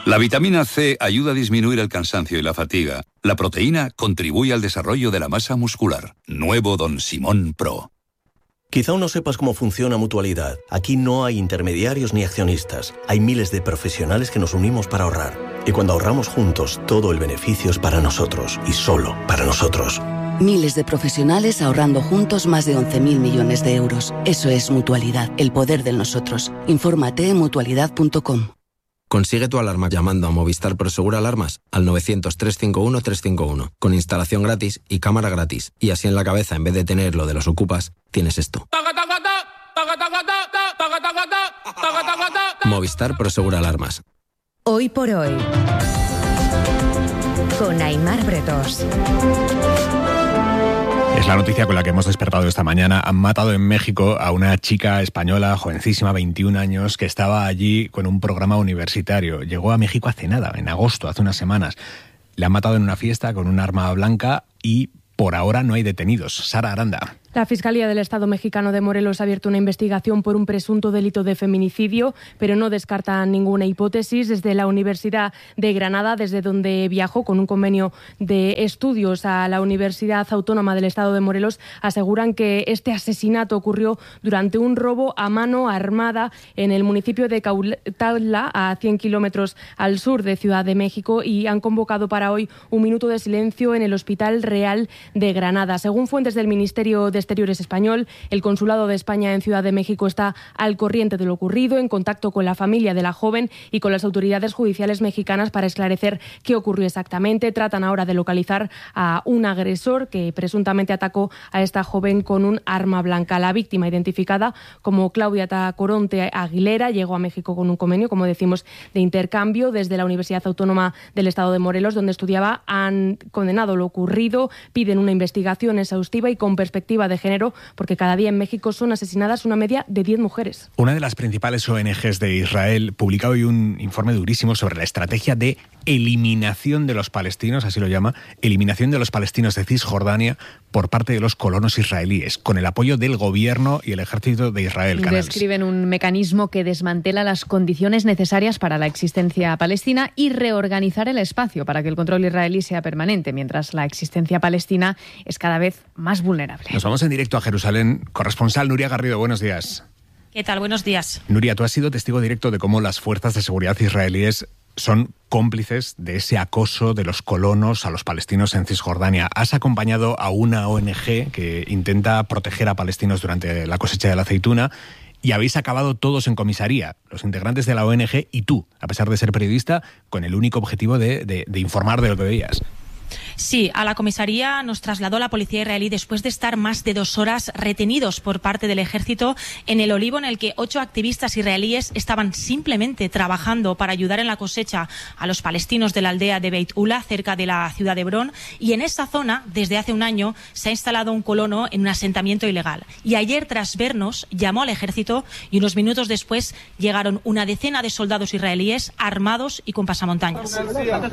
La vitamina C ayuda a disminuir el cansancio y la fatiga. La proteína contribuye al desarrollo de la masa muscular. Nuevo Don Simón Pro. Quizá aún no sepas cómo funciona Mutualidad. Aquí no hay intermediarios ni accionistas. Hay miles de profesionales que nos unimos para ahorrar. Y cuando ahorramos juntos, todo el beneficio es para nosotros y solo para nosotros. Miles de profesionales ahorrando juntos más de 11.000 millones de euros. Eso es Mutualidad, el poder del nosotros. Infórmate en mutualidad.com. Consigue tu alarma llamando a Movistar Prosegur Alarmas al 900-351-351, con instalación gratis y cámara gratis. Y así en la cabeza, en vez de tener lo de los ocupas, tienes esto. Movistar Prosegur Alarmas. Hoy por hoy, con Aimar Bretos. Es la noticia con la que hemos despertado esta mañana. Han matado en México a una chica española, jovencísima, 21 años, que estaba allí con un programa universitario. Llegó a México hace nada, en agosto, hace unas semanas. Le han matado en una fiesta con un arma blanca y por ahora no hay detenidos. Sara Aranda. La Fiscalía del Estado mexicano de Morelos ha abierto una investigación por un presunto delito de feminicidio, pero no descarta ninguna hipótesis. Desde la Universidad de Granada, desde donde viajó con un convenio de estudios a la Universidad Autónoma del Estado de Morelos, aseguran que este asesinato ocurrió durante un robo a mano armada en el municipio de Cuautla, a 100 kilómetros al sur de Ciudad de México, y han convocado para hoy un minuto de silencio en el Hospital Real de Granada. Según fuentes del Ministerio de Exteriores español, el Consulado de España en Ciudad de México está al corriente de lo ocurrido, en contacto con la familia de la joven y con las autoridades judiciales mexicanas para esclarecer qué ocurrió exactamente. Tratan ahora de localizar a un agresor que presuntamente atacó a esta joven con un arma blanca. La víctima, identificada como Claudia Tacoronte Aguilera, llegó a México con un convenio, como decimos, de intercambio. Desde la Universidad Autónoma del Estado de Morelos, donde estudiaba, han condenado lo ocurrido, piden una investigación exhaustiva y con perspectiva de género, porque cada día en México son asesinadas una media de 10 mujeres. Una de las principales ONGs de Israel publica hoy un informe durísimo sobre la estrategia de eliminación de los palestinos, así lo llama, eliminación de los palestinos de Cisjordania por parte de los colonos israelíes, con el apoyo del gobierno y el ejército de Israel. Describen un mecanismo que desmantela las condiciones necesarias para la existencia palestina y reorganizar el espacio para que el control israelí sea permanente, mientras la existencia palestina es cada vez más vulnerable. Nos vamos en directo a Jerusalén. Corresponsal Nuria Garrido, buenos días. ¿Qué tal? Buenos días. Nuria, tú has sido testigo directo de cómo las fuerzas de seguridad israelíes son cómplices de ese acoso de los colonos a los palestinos en Cisjordania. Has acompañado a una ONG que intenta proteger a palestinos durante la cosecha de la aceituna y habéis acabado todos en comisaría, los integrantes de la ONG y tú, a pesar de ser periodista, con el único objetivo de informar de lo que veías. Sí, a la comisaría nos trasladó la policía israelí después de estar más de 2 horas retenidos por parte del ejército en el olivo en el que 8 activistas israelíes estaban simplemente trabajando para ayudar en la cosecha a los palestinos de la aldea de Beit Ula, cerca de la ciudad de Hebrón. Y en esa zona, desde hace un año, se ha instalado un colono en un asentamiento ilegal. Y ayer, tras vernos, llamó al ejército y unos minutos después llegaron una decena de soldados israelíes armados y con pasamontañas.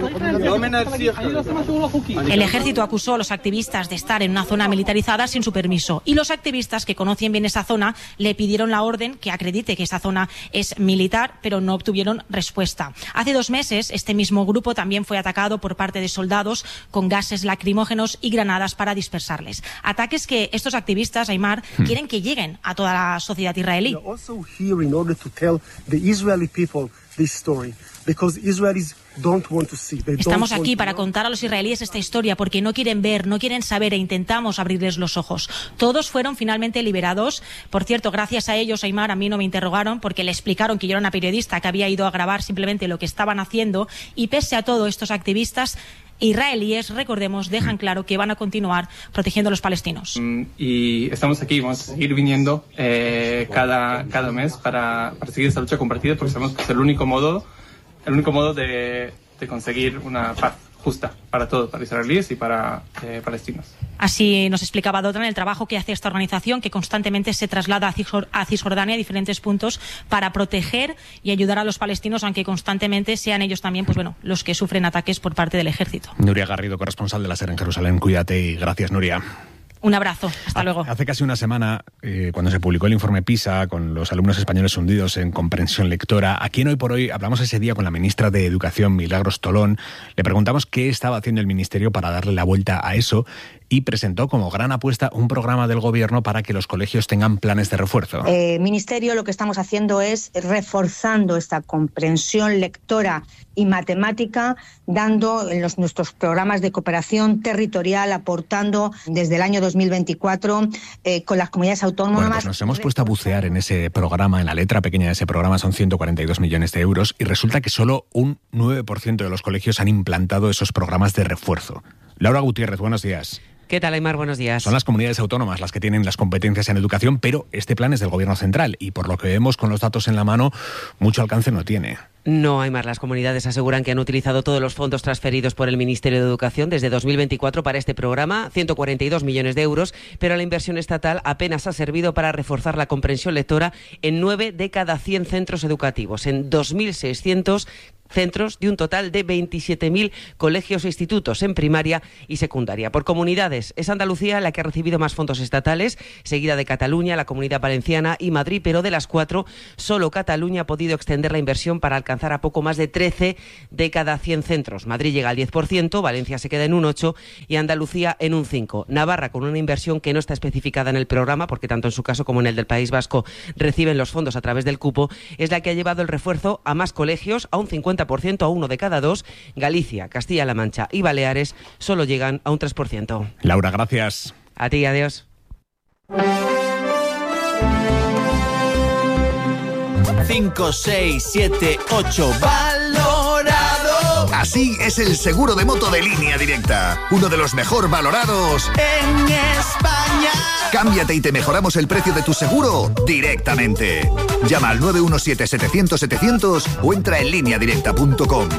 El ejército acusó a los activistas de estar en una zona militarizada sin su permiso y los activistas que conocen bien esa zona le pidieron la orden que acredite que esa zona es militar, pero no obtuvieron respuesta. Hace 2 meses este mismo grupo también fue atacado por parte de soldados con gases lacrimógenos y granadas para dispersarles. Ataques que estos activistas, Aimar, quieren que lleguen a toda la sociedad israelí. Estamos aquí para contar a los israelíes esta historia porque no quieren ver, no quieren saber e intentamos abrirles los ojos. Todos fueron finalmente liberados. Por cierto, gracias a ellos, Aimar, a mí no me interrogaron porque le explicaron que yo era una periodista que había ido a grabar simplemente lo que estaban haciendo y pese a todo estos activistas israelíes, recordemos, dejan claro que van a continuar protegiendo a los palestinos. Y estamos aquí, vamos a seguir viniendo cada mes para seguir esta lucha compartida porque sabemos que es el único modo de conseguir una paz justa para todos, para israelíes y para palestinos. Así nos explicaba Dotran el trabajo que hace esta organización, que constantemente se traslada a Cisjordania, a diferentes puntos, para proteger y ayudar a los palestinos, aunque constantemente sean ellos también los que sufren ataques por parte del ejército. Nuria Garrido, corresponsal de la SER en Jerusalén. Cuídate y gracias, Nuria. Un abrazo, hasta luego. Hace casi una semana, cuando se publicó el informe PISA, con los alumnos españoles hundidos en comprensión lectora, aquí en Hoy por Hoy hablamos ese día con la ministra de Educación, Milagros Tolón. Le preguntamos qué estaba haciendo el Ministerio para darle la vuelta a eso y presentó como gran apuesta un programa del Gobierno para que los colegios tengan planes de refuerzo. Ministerio, lo que estamos haciendo es reforzando esta comprensión lectora y matemática, dando en nuestros programas de cooperación territorial, aportando desde el año 2024 con las comunidades autónomas. Bueno, pues nos hemos puesto a bucear en ese programa, en la letra pequeña de ese programa, son 142 millones de euros, y resulta que solo un 9% de los colegios han implantado esos programas de refuerzo. Laura Gutiérrez, buenos días. ¿Qué tal, Aymar? Buenos días. Son las comunidades autónomas las que tienen las competencias en educación, pero este plan es del Gobierno central y por lo que vemos con los datos en la mano, mucho alcance no tiene. No, Aymar, las comunidades aseguran que han utilizado todos los fondos transferidos por el Ministerio de Educación desde 2024 para este programa, 142 millones de euros, pero la inversión estatal apenas ha servido para reforzar la comprensión lectora en 9 de cada 100 centros educativos, en 2.600 centros de un total de 27.000 colegios e institutos en primaria y secundaria. Por comunidades, es Andalucía la que ha recibido más fondos estatales, seguida de Cataluña, la Comunidad Valenciana y Madrid, pero de las 4, solo Cataluña ha podido extender la inversión para alcanzar a poco más de 13 de cada 100 centros. Madrid llega al 10%, Valencia se queda en un 8% y Andalucía en un 5%. Navarra, con una inversión que no está especificada en el programa, porque tanto en su caso como en el del País Vasco reciben los fondos a través del cupo, es la que ha llevado el refuerzo a más colegios, a un 50%, a 1 de cada 2. Galicia, Castilla-La Mancha y Baleares solo llegan a un 3%. Laura, gracias. A ti, adiós. 5, 6, 7, 8, valorado. Así es el seguro de moto de Línea Directa, uno de los mejor valorados en España. Cámbiate y te mejoramos el precio de tu seguro directamente. Llama al 917-700-700 o entra en lineadirecta.com.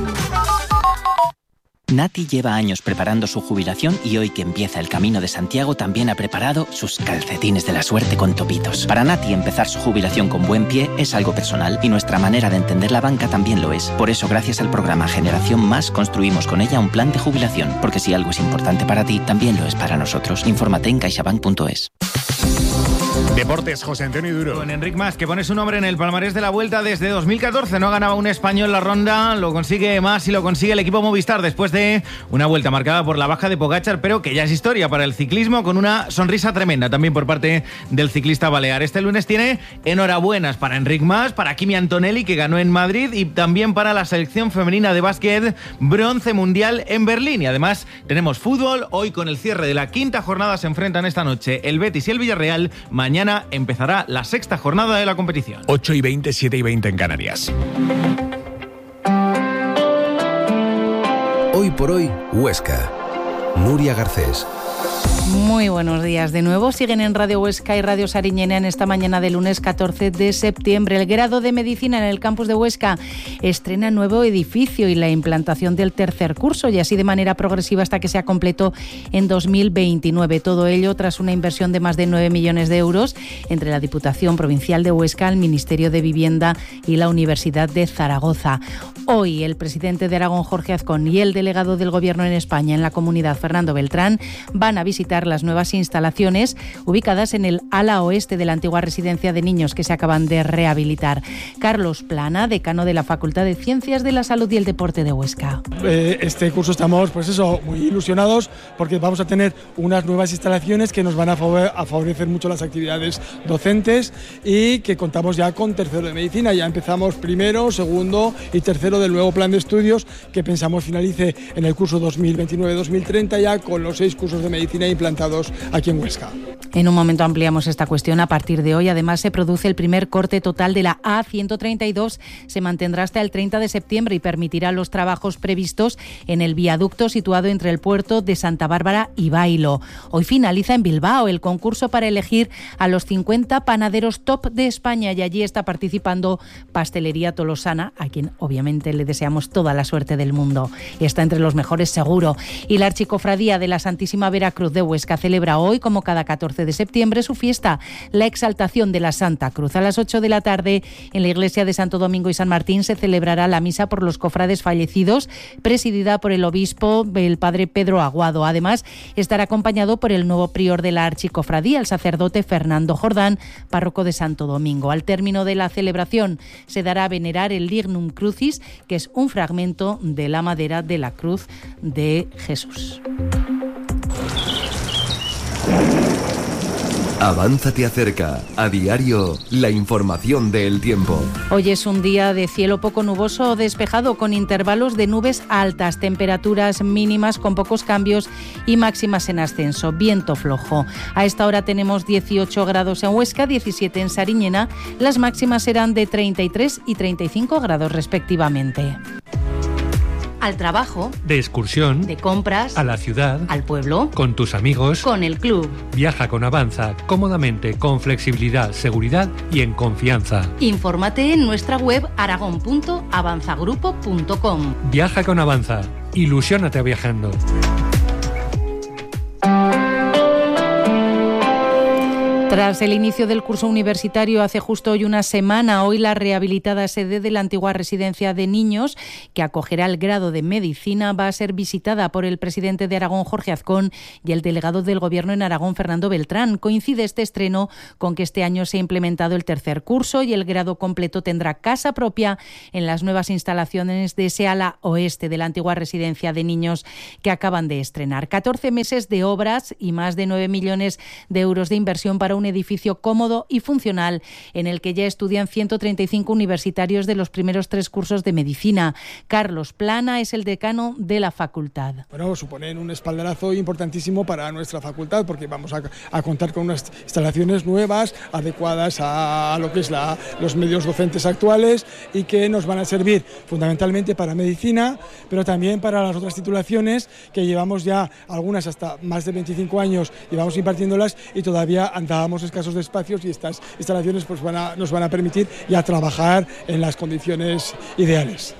Nati lleva años preparando su jubilación y hoy que empieza el Camino de Santiago también ha preparado sus calcetines de la suerte con topitos. Para Nati empezar su jubilación con buen pie es algo personal y nuestra manera de entender la banca también lo es. Por eso, gracias al programa Generación Más, construimos con ella un plan de jubilación, porque si algo es importante para ti, también lo es para nosotros. Infórmate en caixabank.es. Deportes, José Antonio Duro. Con Enric Mas, que pone su nombre en el palmarés de la Vuelta desde 2014. No ganaba un español la ronda, lo consigue Mas y lo consigue el equipo Movistar después de una vuelta marcada por la baja de Pogačar, pero que ya es historia para el ciclismo, con una sonrisa tremenda también por parte del ciclista balear. Este lunes tiene enhorabuenas para Enric Mas, para Kimi Antonelli, que ganó en Madrid, y también para la selección femenina de básquet, bronce mundial en Berlín. Y además tenemos fútbol. Hoy, con el cierre de la 5ª jornada, se enfrentan esta noche el Betis y el Villarreal. Mañana empezará la 6ª jornada de la competición. 8:20, 7:20 en Canarias. Hoy por hoy, Huesca. Nuria Garcés. Muy buenos días de nuevo. Siguen en Radio Huesca y Radio Sariñena en esta mañana de lunes 14 de septiembre. El grado de Medicina en el campus de Huesca estrena nuevo edificio y la implantación del tercer curso, y así de manera progresiva hasta que sea completo en 2029. Todo ello tras una inversión de más de 9 millones de euros entre la Diputación Provincial de Huesca, el Ministerio de Vivienda y la Universidad de Zaragoza. Hoy el presidente de Aragón, Jorge Azcón, y el delegado del Gobierno en España en la comunidad, Fernando Beltrán, van a visitar las nuevas instalaciones ubicadas en el ala oeste de la antigua residencia de niños que se acaban de rehabilitar. Carlos Plana, decano de la Facultad de Ciencias de la Salud y el Deporte de Huesca. Este curso estamos muy ilusionados porque vamos a tener unas nuevas instalaciones que nos van a favorecer mucho las actividades docentes, y que contamos ya con tercero de medicina. Ya empezamos primero, segundo y tercero del nuevo plan de estudios, que pensamos finalice en el curso 2029-2030, ya con los 6 cursos de medicina implantados aquí en Huesca. En un momento ampliamos esta cuestión. A partir de hoy, además, se produce el primer corte total de la A132. Se mantendrá hasta el 30 de septiembre y permitirá los trabajos previstos en el viaducto situado entre el puerto de Santa Bárbara y Bailo. Hoy finaliza en Bilbao el concurso para elegir a los 50 panaderos top de España, y allí está participando Pastelería Tolosana, a quien obviamente le deseamos toda la suerte del mundo. Está entre los mejores seguro. Y la Archicofradía de la Santísima Veracruz de Huesca celebra hoy, como cada 14 14 de septiembre su fiesta, la Exaltación de la Santa Cruz. A las 8 de la tarde, en la iglesia de Santo Domingo y San Martín, se celebrará la misa por los cofrades fallecidos, presidida por el obispo, el padre Pedro Aguado. Además, estará acompañado por el nuevo prior de la archicofradía, el sacerdote Fernando Jordán, párroco de Santo Domingo. Al término de la celebración, se dará a venerar el Lignum Crucis, que es un fragmento de la madera de la cruz de Jesús. Avanza te acerca. A diario, la información del tiempo. Hoy es un día de cielo poco nuboso o despejado, con intervalos de nubes altas, temperaturas mínimas con pocos cambios y máximas en ascenso, viento flojo. A esta hora tenemos 18 grados en Huesca, 17 en Sariñena, las máximas serán de 33 y 35 grados respectivamente. Al trabajo, de excursión, de compras, a la ciudad, al pueblo, con tus amigos, con el club. Viaja con Avanza cómodamente, con flexibilidad, seguridad y en confianza. Infórmate en nuestra web aragon.avanzagrupo.com. Viaja con Avanza. Ilusiónate viajando. Tras el inicio del curso universitario hace justo hoy una semana, hoy la rehabilitada sede de la antigua residencia de niños, que acogerá el grado de medicina, va a ser visitada por el presidente de Aragón, Jorge Azcón, y el delegado del Gobierno en Aragón, Fernando Beltrán. Coincide este estreno con que este año se ha implementado el tercer curso y el grado completo tendrá casa propia en las nuevas instalaciones de ese ala oeste de la antigua residencia de niños que acaban de estrenar. 14 meses de obras y más de 9 millones de euros de inversión para un edificio cómodo y funcional en el que ya estudian 135 universitarios de los primeros 3 cursos de medicina. Carlos Plana es el decano de la facultad. Bueno, suponen un espaldarazo importantísimo para nuestra facultad, porque vamos a contar con unas instalaciones nuevas, adecuadas a lo que es los medios docentes actuales, y que nos van a servir fundamentalmente para medicina, pero también para las otras titulaciones que llevamos ya algunas hasta más de 25 años, llevamos impartiéndolas y todavía andábamos escasos de espacios, y estas instalaciones pues nos van a permitir ya trabajar en las condiciones ideales.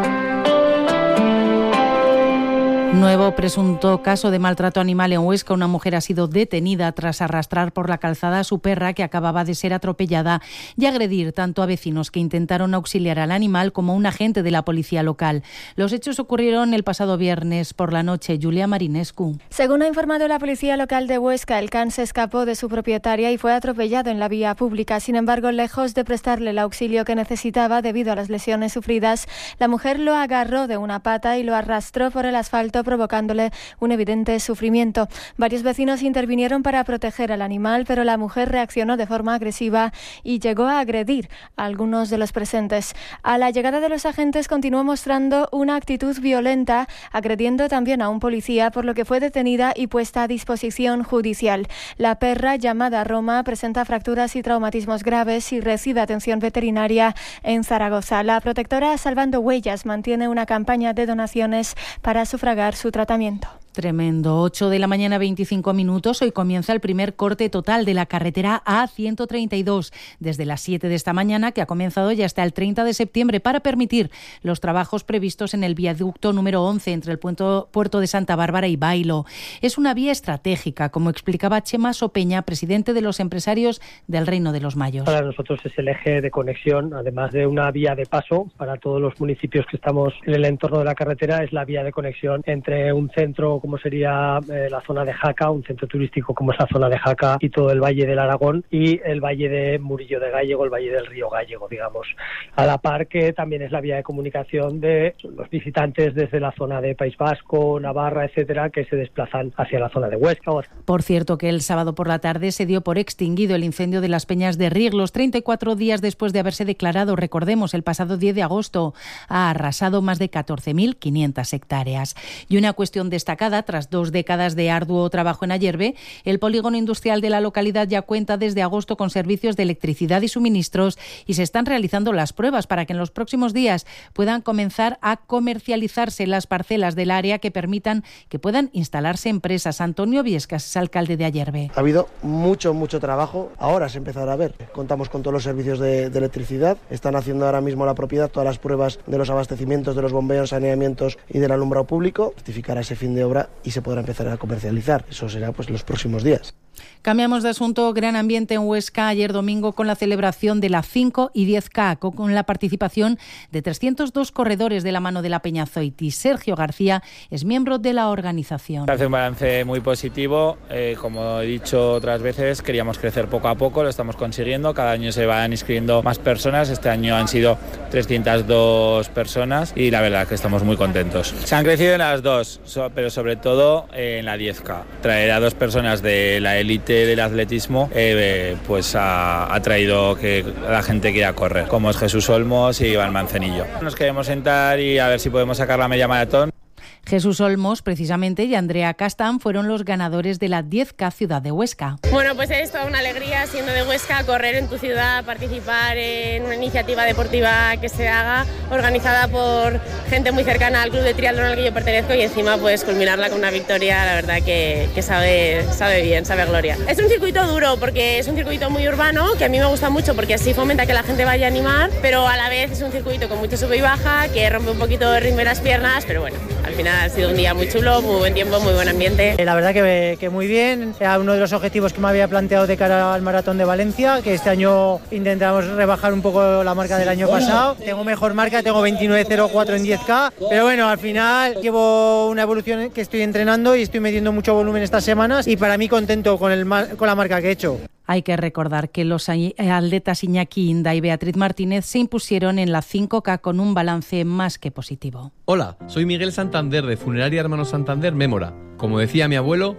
Nuevo presunto caso de maltrato animal en Huesca. Una mujer ha sido detenida tras arrastrar por la calzada a su perra, que acababa de ser atropellada, y agredir tanto a vecinos que intentaron auxiliar al animal como a un agente de la policía local. Los hechos ocurrieron el pasado viernes por la noche. Julia Marinescu. Según ha informado la policía local de Huesca, el can se escapó de su propietaria y fue atropellado en la vía pública. Sin embargo, lejos de prestarle el auxilio que necesitaba debido a las lesiones sufridas, la mujer lo agarró de una pata y lo arrastró por el asfalto, provocándole un evidente sufrimiento. Varios vecinos intervinieron para proteger al animal, pero la mujer reaccionó de forma agresiva y llegó a agredir a algunos de los presentes. A la llegada de los agentes continuó mostrando una actitud violenta, agrediendo también a un policía, por lo que fue detenida y puesta a disposición judicial. La perra, llamada Roma, presenta fracturas y traumatismos graves y recibe atención veterinaria en Zaragoza. La protectora Salvando Huellas mantiene una campaña de donaciones para sufragar su tratamiento. Tremendo. 8 de la mañana, 25 minutos. Hoy comienza el primer corte total de la carretera A132 desde las 7 de esta mañana, que ha comenzado ya hasta el 30 de septiembre para permitir los trabajos previstos en el viaducto número 11 entre el puerto de Santa Bárbara y Bailo. Es una vía estratégica, como explicaba Chema Sopeña, presidente de los empresarios del Reino de los Mayos. Para nosotros es el eje de conexión, además de una vía de paso para todos los municipios que estamos en el entorno de la carretera. Es la vía de conexión entre un centro como sería la zona de Jaca, un centro turístico como es la zona de Jaca y todo el Valle del Aragón, y el Valle de Murillo de Gállego, el Valle del Río Gállego, digamos. A la par que también es la vía de comunicación de los visitantes desde la zona de País Vasco, Navarra, etcétera, que se desplazan hacia la zona de Huesca. Por cierto, que el sábado por la tarde se dio por extinguido el incendio de las Peñas de Rieglos, 34 días después de haberse declarado, recordemos, el pasado 10 de agosto. Ha arrasado más de 14.500 hectáreas. Y una cuestión destacada: tras 2 décadas de arduo trabajo en Ayerbe, el polígono industrial de la localidad ya cuenta desde agosto con servicios de electricidad y suministros, y se están realizando las pruebas para que en los próximos días puedan comenzar a comercializarse las parcelas del área que permitan que puedan instalarse empresas. Antonio Viescas es alcalde de Ayerbe. Ha habido mucho trabajo. Ahora se empezará a ver. Contamos con todos los servicios de electricidad. Están haciendo ahora mismo la propiedad todas las pruebas de los abastecimientos, de los bombeos, saneamientos y del alumbrado público. Certificará ese fin de obra y se podrá empezar a comercializar. Eso será pues los próximos días. Cambiamos de asunto. Gran ambiente en Huesca ayer domingo con la celebración de la 5 y 10K, con la participación de 302 corredores de la mano de la Peñazoiti. Sergio García es miembro de la organización. Hace un balance muy positivo. Como he dicho otras veces, queríamos crecer poco a poco, lo estamos consiguiendo. Cada año se van inscribiendo más personas. Este año han sido 302 personas y la verdad es que estamos muy contentos. Se han crecido en las dos, pero sobre todo en la 10K. Traer a 2 personas de la élite del atletismo pues ha traído que la gente quiera correr, como es Jesús Olmos y Iván Mancenillo. Nos queremos sentar y a ver si podemos sacar la media maratón. Jesús Olmos, precisamente, y Andrea Castán fueron los ganadores de la 10K Ciudad de Huesca. Bueno, pues es toda una alegría, siendo de Huesca, correr en tu ciudad, participar en una iniciativa deportiva que se haga, organizada por gente muy cercana al club de triatlón al que yo pertenezco, y encima pues culminarla con una victoria, la verdad que sabe bien, sabe a gloria. Es un circuito duro porque es un circuito muy urbano, que a mí me gusta mucho porque así fomenta que la gente vaya a animar, pero a la vez es un circuito con mucho sube y baja, que rompe un poquito el ritmo de las piernas, pero bueno, al final ha sido un día muy chulo, muy buen tiempo, muy buen ambiente. La verdad que muy bien, era uno de los objetivos que me había planteado de cara al Maratón de Valencia, que este año intentamos rebajar un poco la marca del año pasado. Tengo mejor marca, tengo 29.04 en 10K, pero bueno, al final llevo una evolución que estoy entrenando y estoy metiendo mucho volumen estas semanas y para mí contento con la marca que he hecho. Hay que recordar que los atletas Iñaki Inda y Beatriz Martínez se impusieron en la 5K con un balance más que positivo. Hola, soy Miguel Santander de Funeraria Hermanos Santander Mémora. Como decía mi abuelo,